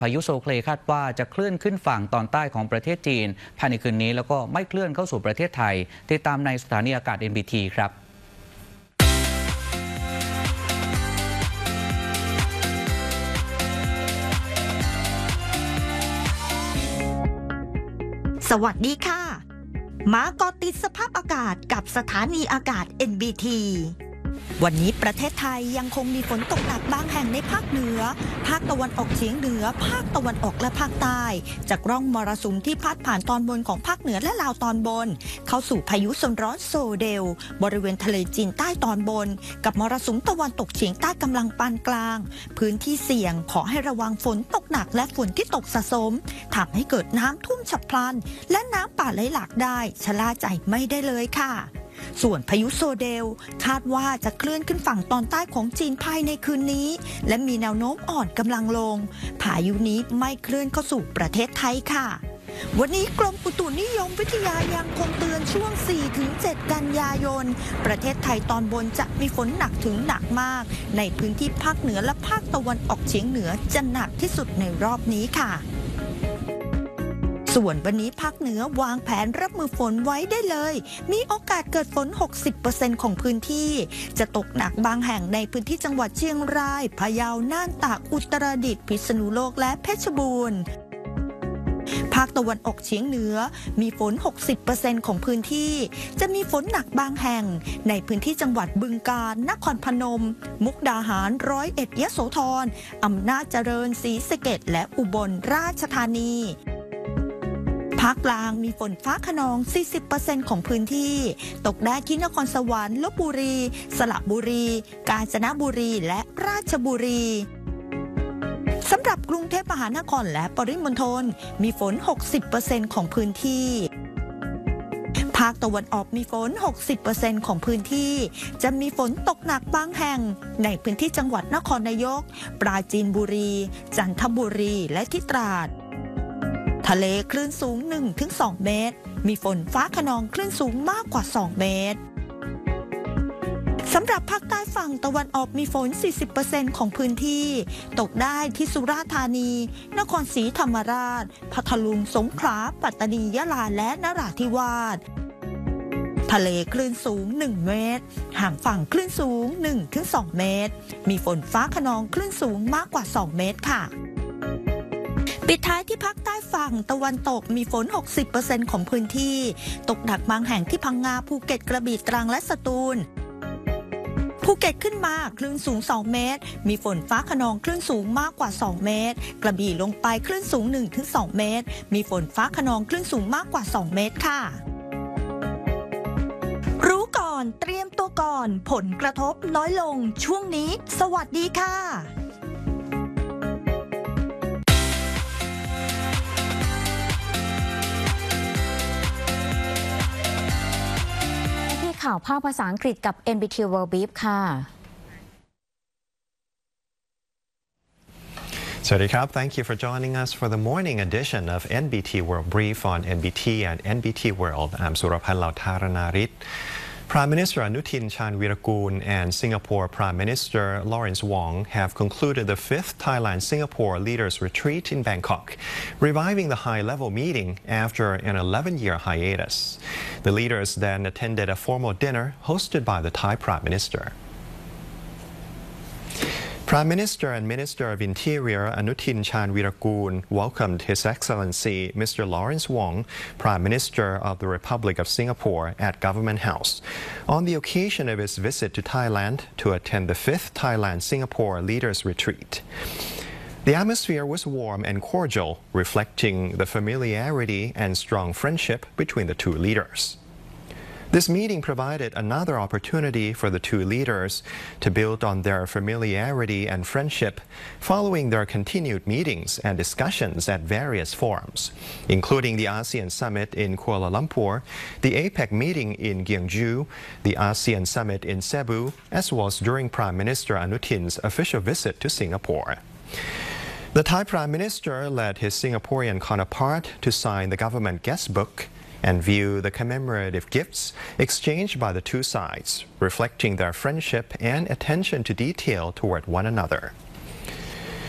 พายุโซเคลคาดว่าจะเคลื่อนขึ้นฝั่งตอนใต้ของประเทศจีนภายในคืนนี้แล้วก็ไม่เคลื่อนเข้าสู่ประเทศไทยติดตามในสถานีอากาศ NBT ครับสวัสดีค่ะมาเกาะติดสภาพอากาศกับสถานีอากาศ NBT วันนี้ประเทศไทยยังคงมีฝนตกหนักบางแห่งในภาคเหนือภาคตะวันออกเฉียงเหนือภาคตะวันออกและภาคใต้จากร่องมรสุมที่พัดผ่านตอนบนของภาคเหนือและลาวตอนบนเข้าสู่พายุโซนร้อนโซเดลบริเวณทะเลจีนใต้ตอนบนกับมรสุมตะวันตกเฉียงใต้กำลังปานกลางพื้นที่เสี่ยงขอให้ระวังฝนตกหนักและฝนที่ตกสะสมทำให้เกิดน้ำท่วมฉับพลันและน้ำป่าไหลหลากได้ชะล่าใจไม่ได้เลยค่ะส่วนพายุโซเดลคาดว่าจะเคลื่อนขึ้นฝั่งตอนใต้ของจีนภายในคืนนี้และมีแนวโน้มอ่อนกำลังลงพายุนี้ไม่เคลื่อนเข้าสู่ประเทศไทยค่ะวันนี้กรมอุตุนิยมวิทยายังคงเตือนช่วง 4-7 กันยายนประเทศไทยตอนบนจะมีฝนหนักถึงหนักมากในพื้นที่ภาคเหนือและภาคตะวันออกเฉียงเหนือจะหนักที่สุดในรอบนี้ค่ะส่วนวันนี้ภาคเหนือวางแผนรับมือฝนไว้ได้เลยมีโอกาสเกิดฝน 60% ของพื้นที่จะตกหนักบางแห่งในพื้นที่จังหวัดเชียงรายพะเยาน่านตากอุตรดิตถ์พิษณุโลกและเพชรบูรณ์ภาคตะวันออกเฉียงเหนือมีฝน 60% ของพื้นที่จะมีฝนหนักบางแห่งในพื้นที่จังหวัดบึงกาฬนครพนมมุกดาหารร้อยเอ็ดยโสธรอำนาจเจริญศรีสะเกษและอุบลราชธานีภาคกลางมีฝนฟ้าคะนอง 40% ของพื้นที่ตกได้ที่นครสวรรค์ลพบุรีสระบุรีกาญจนบุรีและราชบุรีสำหรับกรุงเทพมหานครและปริมณฑลมีฝน 60% ของพื้นที่ภาคตะวันออกมีฝน 60% ของพื้นที่จะมีฝนตกหนักบางแห่งในพื้นที่จังหวัดนครนายกปราจีนบุรีจันทบุรีและที่ตราดทะเลคลื่นสูง 1-2 เมตรมีฝนฟ้าคะนองคลื่นสูงมากกว่า2เมตรสำหรับภาคใต้ฝั่งตะวันออกมีฝน 40% ของพื้นที่ตกได้ที่สุราษฎร์ธานีนครศรีธรรมราชพัทลุงสงขลาปัตตานียะลาและนราธิวาสทะเลคลื่นสูง1เมตรห่างฝั่งคลื่นสูง 1-2 เมตรมีฝนฟ้าคะนองคลื่นสูงมากกว่า2เมตรค่ะปิดท้ายที่ภาคใต้ฝั่งตะวันตกมีฝน 60% ของพื้นที่ตกหนักบางแห่งที่พังงาภูเก็ตกระบี่ตรังและสตูลภูเก็ตขึ้นมาคลื่นสูง2เมตรมีฝนฟ้าคะนองคลื่นสูงมากกว่า2เมตรกระบี่ลงไปคลื่นสูง 1-2 เมตรมีฝนฟ้าคะนองคลื่นสูงมากกว่า2เมตรค่ะรู้ก่อนเตรียมตัวก่อนผลกระทบน้อยลงช่วงนี้สวัสดีค่ะข่าวภาคภาษาอังกฤษกับ NBT World Brief ค่ะ Sawadee Thank you for joining us for the morning edition of NBT World Brief on NBT and NBT World. I'm Surapan Lautaranarit. Prime Minister Anutin Chanvirakul and Singapore Prime Minister Lawrence Wong have concluded the 5th Thailand-Singapore Leaders Retreat in Bangkok, reviving the high-level meeting after an 11-year hiatus. The leaders then attended a formal dinner hosted by the Thai Prime Minister. Prime Minister and Minister of Interior Anutin Chanvirakul welcomed His Excellency Mr. Lawrence Wong, Prime Minister of the Republic of Singapore, at Government House on the occasion of his visit to Thailand to attend the 5th Thailand-Singapore Leaders Retreat. The atmosphere was warm and cordial, reflecting the familiarity and strong friendship between the two leaders. This meeting provided another opportunity for the two leaders to build on their familiarity and friendship following their continued meetings and discussions at various forums, including the ASEAN Summit in Kuala Lumpur, the APEC meeting in Gyeongju, the ASEAN Summit in Cebu, as well as during Prime Minister Anutin's official visit to Singapore. The Thai Prime Minister led his Singaporean counterpart to sign the government guest book and view the commemorative gifts exchanged by the two sides, reflecting their friendship and attention to detail toward one another.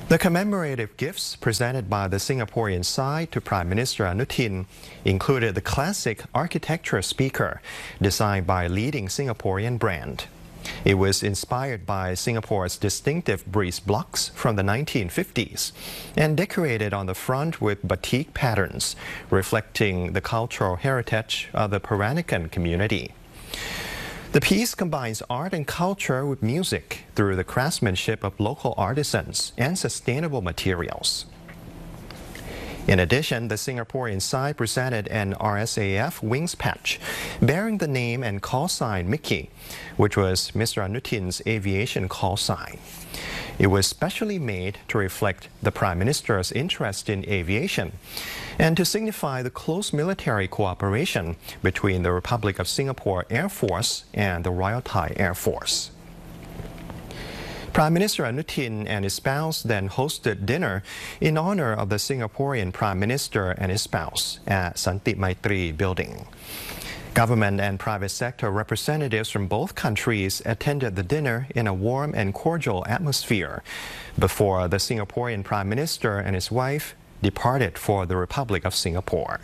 The commemorative gifts presented by the Singaporean side to Prime Minister Anutin included the classic architecture speaker designed by a leading Singaporean brand. It was inspired by Singapore's distinctive breeze blocks from the 1950s and decorated on the front with batik patterns, reflecting the cultural heritage of the Peranakan community. The piece combines art and culture with music through the craftsmanship of local artisans and sustainable materials. In addition, the Singaporean side presented an RSAF wings patch bearing the name and call sign Mickey, which was Mr. Anutin's aviation call sign. It was specially made to reflect the Prime Minister's interest in aviation and to signify the close military cooperation between the Republic of Singapore Air Force and the Royal Thai Air Force. Prime Minister Anutin and his spouse then hosted dinner in honor of the Singaporean Prime Minister and his spouse at Santi Maitri building. Government and private sector representatives from both countries attended the dinner in a warm and cordial atmosphere before the Singaporean Prime Minister and his wife departed for the Republic of Singapore.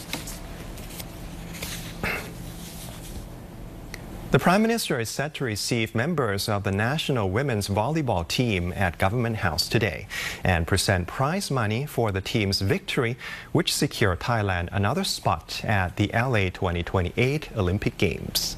The Prime Minister is set to receive members of the national women's volleyball team at Government House today and present prize money for the team's victory, which secured Thailand another spot at the LA 2028 Olympic Games.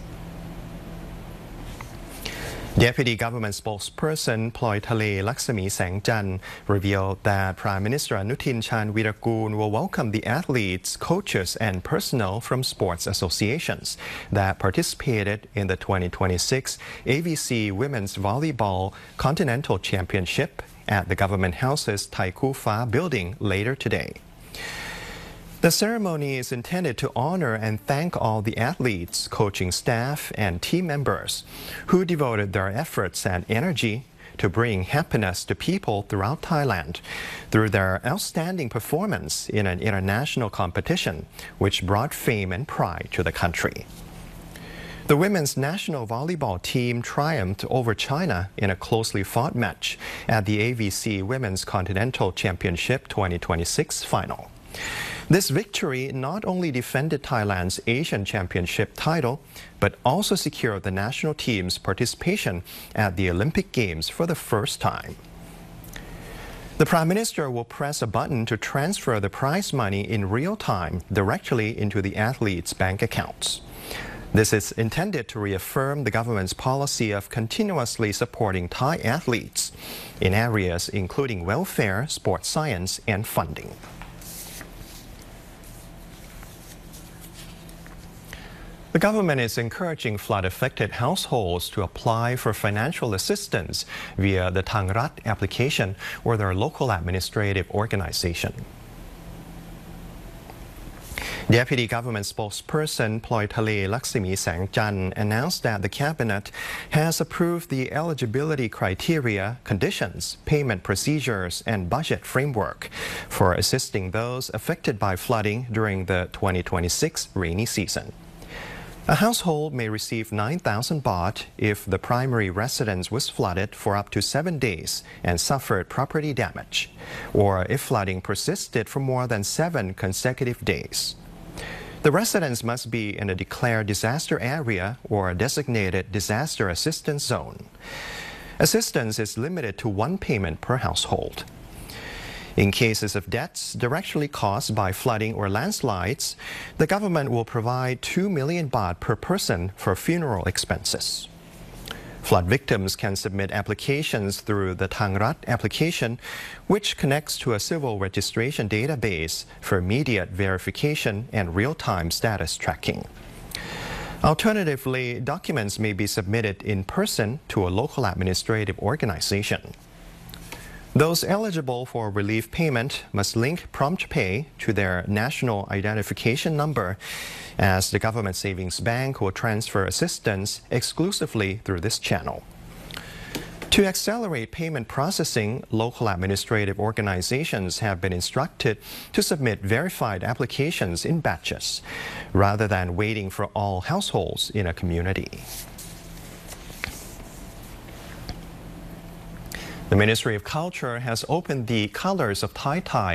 Deputy Government Spokesperson Ploythale Laksmi Sengjan revealed that Prime Minister Anutin Charnvirakul will welcome the athletes, coaches and personnel from sports associations that participated in the 2026 AVC Women's Volleyball Continental Championship at the Government House's Thai Koo Pha building later today. The ceremony is intended to honor and thank all the athletes, coaching staff, and team members who devoted their efforts and energy to bring happiness to people throughout Thailand through their outstanding performance in an international competition, which brought fame and pride to the country. The women's national volleyball team triumphed over China in a closely fought match at the AVC Women's Continental Championship 2026 final. This victory not only defended Thailand's Asian Championship title, but also secured the national team's participation at the Olympic Games for the first time. The Prime Minister will press a button to transfer the prize money in real time directly into the athletes' bank accounts. This is intended to reaffirm the government's policy of continuously supporting Thai athletes in areas including welfare, sports science, and funding. The government is encouraging flood-affected households to apply for financial assistance via the Thang Rat application or their local administrative organization. Deputy Government Spokesperson Ploythale Laksmi Sengjan announced that the Cabinet has approved the eligibility criteria, conditions, payment procedures, and budget framework for assisting those affected by flooding during the 2026 rainy season. A household may receive 9,000 baht if the primary residence was flooded for up to 7 days and suffered property damage, or if flooding persisted for more than 7 consecutive days. The residence must be in a declared disaster area or a designated disaster assistance zone. Assistance is limited to 1 payment per household. In cases of deaths directly caused by flooding or landslides, the government will provide 2 million baht per person for funeral expenses. Flood victims can submit applications through the Thang Rat application, which connects to a civil registration database for immediate verification and real-time status tracking. Alternatively, documents may be submitted in person to a local administrative organization. Those eligible for relief payment must link Prompt Pay to their national identification number, as the Government Savings Bank will transfer assistance exclusively through this channel. To accelerate payment processing, local administrative organizations have been instructed to submit verified applications in batches, rather than waiting for all households in a community. The Ministry of Culture has opened the Colors of Tai Tai